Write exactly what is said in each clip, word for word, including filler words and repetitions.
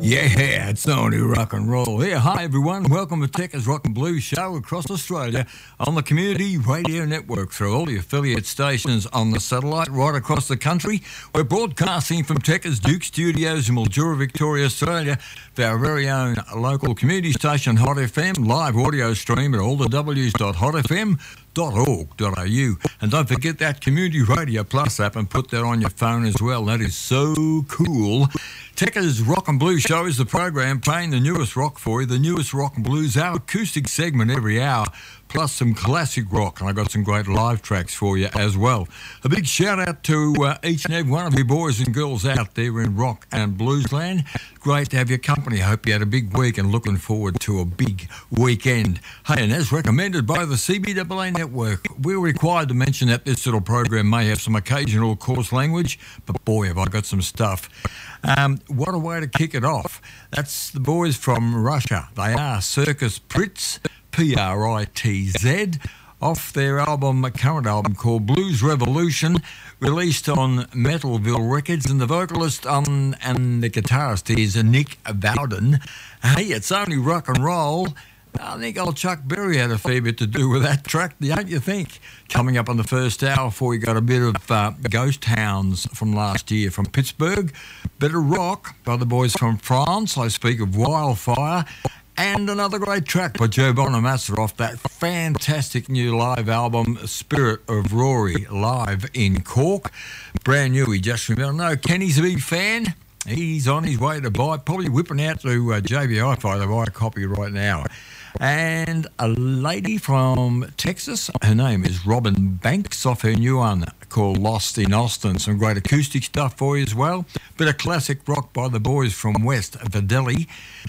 Yeah, it's only rock and roll. Yeah, hi everyone. Welcome to Techers Rock and Blues Show across Australia on the Community Radio Network through all the affiliate stations on the satellite right across the country. We're broadcasting from Techers Duke Studios in Mildura, Victoria, Australia for our very own local community station Hot F M, live audio stream at all the w's dot hot f m dot org dot a u. And don't forget that Community Radio Plus app and put that on your phone as well. That is so cool. Techers Rock and Blues Show is the program playing the newest rock for you, the newest rock and blues, our acoustic segment every hour, plus some classic rock, and I've got some great live tracks for you as well. A big shout out to uh, each and every one of you boys and girls out there in rock and blues land. Great to have your company. I hope you had a big week and looking forward to a big weekend. Hey, and as recommended by the C B A A Network, we're required to mention that this little program may have some occasional coarse language, but boy, have I got some stuff. Um, what a way to kick it off. That's the boys from Russia. They are Circus Pritz, P R I T Z, off their album, current album called Blues Revolution, released on Metalville Records, and the vocalist um, and the guitarist is Nick Bowden. Hey, it's only rock and roll. I think old Chuck Berry had a fair bit to do with that track, don't you think? Coming up on the first hour, before we got a bit of uh, Ghost Hounds from last year from Pittsburgh, bit of rock by the boys from France. I speak of Wildfire, and another great track by Joe Bonamassa off that fantastic new live album, Spirit of Rory, live in Cork. Brand new, he just remember. No, Kenny's a big fan. He's on his way to buy, probably whipping out to uh, J B Hi-Fi to buy a copy right now. And a lady from Texas, her name is Robin Banks, off her new one called Lost in Austin. Some great acoustic stuff for you as well. Bit of classic rock by the boys from West Videli.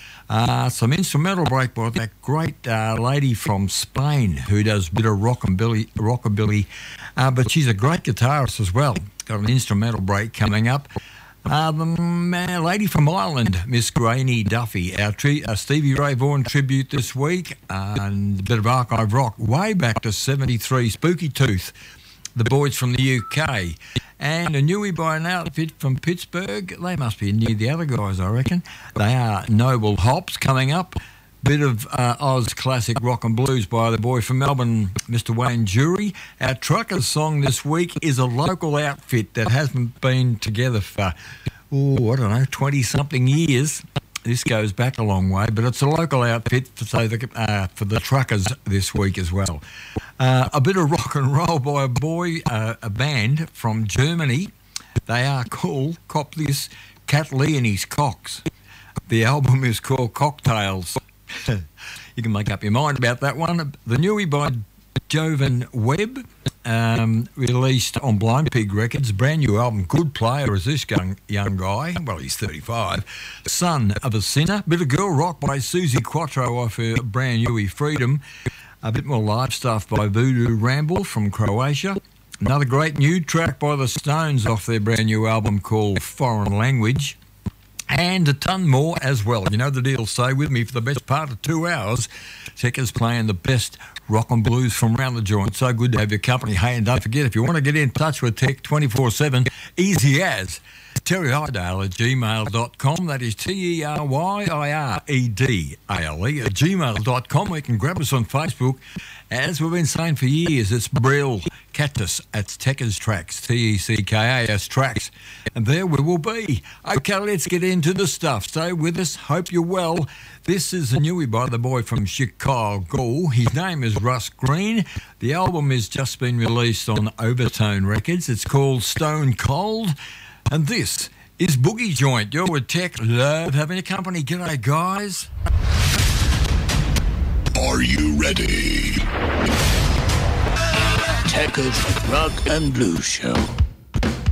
Uh, some instrumental break by that great uh, lady from Spain who does a bit of rockabilly, rockabilly uh, but she's a great guitarist as well. Got an instrumental break coming up. Uh, the uh, lady from Ireland, Miss Granny Duffy, our tri- uh, Stevie Ray Vaughan tribute this week, uh, and a bit of archive rock way back to seventy-three, Spooky Tooth, the boys from the U K, and a newie by an outfit from Pittsburgh. They must be near the other guys, I reckon. They are Noble Hops coming up. Bit of uh, Oz classic rock and blues by the boy from Melbourne, Mister Wayne Jury. Our truckers song this week is a local outfit that hasn't been together for, oh, I don't know, twenty-something years. This goes back a long way, but it's a local outfit for, so the, uh, for the truckers this week as well. Uh, a bit of rock and roll by a boy, uh, a band from Germany. They are called, cop this, Cat Lee and His Cocks. The album is called Cocktails. You can make up your mind about that one. The newie by Jovan Webb, um, released on Blind Pig Records. Brand new album. Good player is this young, young guy. Well, he's thirty-five. Son of a Sinner. Bit of girl rock by Susie Quattro off her brand newie Freedom. A bit more live stuff by Voodoo Ramble from Croatia. Another great new track by the Stones off their brand new album called Foreign Language. And a ton more as well. You know the deal. Stay with me for the best part of two hours. Techers playing the best rock and blues from around the joint. So good to have your company. Hey, and don't forget, if you want to get in touch with Tech twenty-four seven, easy as Terry Idale at gmail dot com. That is T E R Y I R E D A L E at gmail dot com. We can grab us on Facebook. As we've been saying for years, it's Brill Cactus at Techers Tracks, T E C K A S Tracks. And there we will be. Okay, let's get into the stuff. Stay with us. Hope you're well. This is a newie by the boy from Chicago. His name is Russ Green. The album has just been released on Overtone Records. It's called Stone Cold. And this is Boogie Joint. You're with Tech. Love having your company. G'day, guys. Are you ready? Techers Rock and Blues Show.